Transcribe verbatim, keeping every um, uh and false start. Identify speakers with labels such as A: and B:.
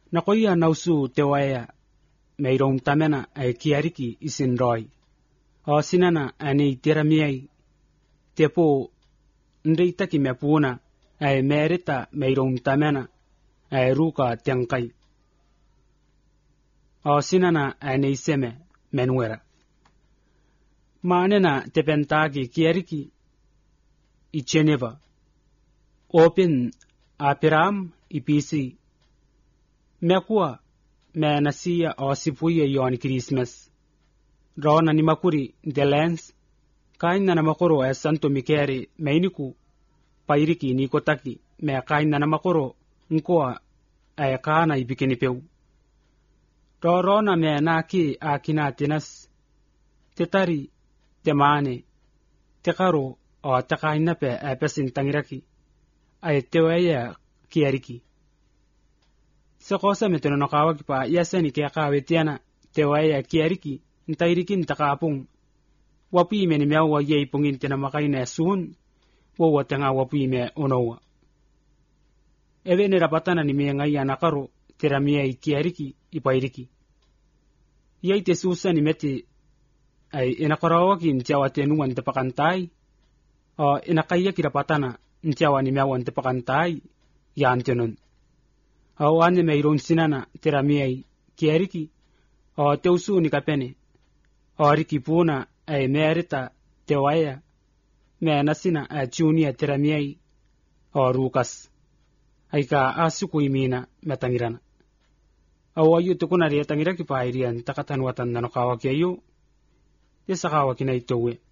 A: Nakoia nausu te waea meirong tamena ai kiariki isin roi. O sinana ani tiramiai tepo ndeitaki me puna ai merita meirong tamena ai ruka tiangkai. O sinana ani seme menuera. Manena tepentagi kiariki i Geneva. Open apiram ipisi. Mekua me nasia o sipuia yon Christmas. Rona ni makuri de lens. Kaina na makoro e Santo Mikeri meiniku. Pairiki ni kotaki me kaina na makoro nkoa e kana ibikini peu. Rona me naki akina tinas. Tetari te mane. Te karo o te kaina pe e pesin tangiraki. Ai teweya kiariki. Sekosa meteno nakawaki pa yasani ke kawetiana teweya kiariki ntairikin takapung. Wapi me ni mewa ye pungin tina makaina sun. Wawa tenga wapi me onowa. Ewe ni rapatana ni me ngai anakaro tiramia kiariki ipairiki. Yai te susa ni meti ai inakarawaki ntiawa tenuan te pakantai. O inakaya kirapatana ntiawa ni mewa te pakantai yan tenun. O ane meiron sinana tiramia kiariki. O teusu ni kapene. O riki puna ai merita tewaya. Me nasina a junia tiramia o rukas. Aika asuku imina metangirana. O ayu tukuna ria tangiraki pairian takatan watan nanokawaki ayu. Yesakawaki na itowe.